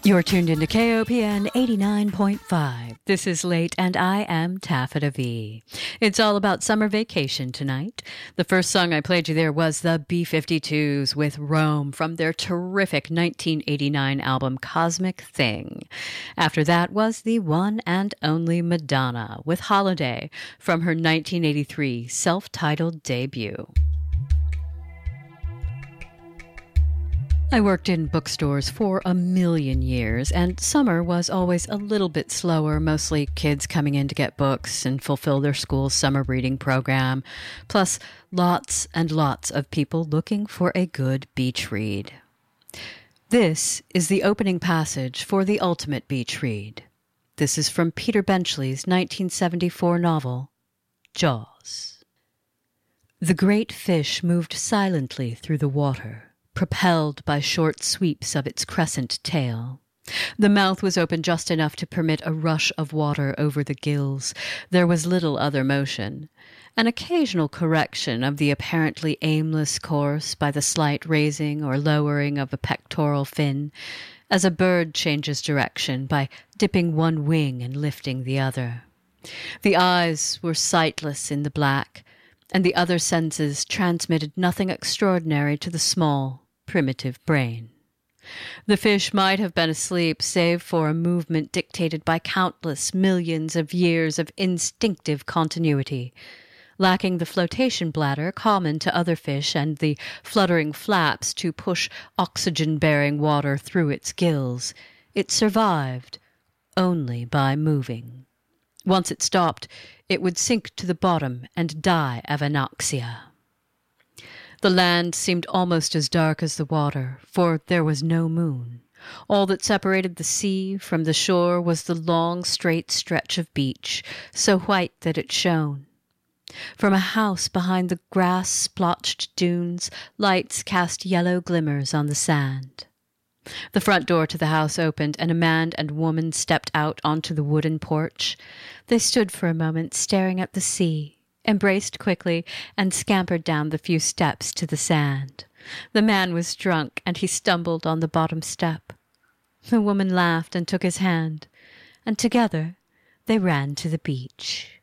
You're tuned into KOPN 89.5. This is Late, and I am Taffeta V. It's all about summer vacation tonight. The first song I played you there was the B-52s with Rome from their terrific 1989 album Cosmic Thing. After that was the one and only Madonna with Holiday from her 1983 self-titled debut. I worked in bookstores for a million years, and summer was always a little bit slower, mostly kids coming in to get books and fulfill their school's summer reading program, plus lots and lots of people looking for a good beach read. This is the opening passage for the ultimate beach read. This is from Peter Benchley's 1974 novel, Jaws. The great fish moved silently through the water, propelled by short sweeps of its crescent tail. The mouth was open just enough to permit a rush of water over the gills. There was little other motion. An occasional correction of the apparently aimless course by the slight raising or lowering of a pectoral fin, as a bird changes direction by dipping one wing and lifting the other. The eyes were sightless in the black, and the other senses transmitted nothing extraordinary to the small, primitive brain. The fish might have been asleep, save for a movement dictated by countless millions of years of instinctive continuity. Lacking the flotation bladder common to other fish and the fluttering flaps to push oxygen-bearing water through its gills, it survived only by moving. Once it stopped, it would sink to the bottom and die of anoxia. The land seemed almost as dark as the water, for there was no moon. All that separated the sea from the shore was the long, straight stretch of beach, so white that it shone. From a house behind the grass-splotched dunes, lights cast yellow glimmers on the sand. The front door to the house opened, and a man and woman stepped out onto the wooden porch. They stood for a moment staring at the sea, embraced quickly, and scampered down the few steps to the sand. The man was drunk, and he stumbled on the bottom step. The woman laughed and took his hand, and together they ran to the beach.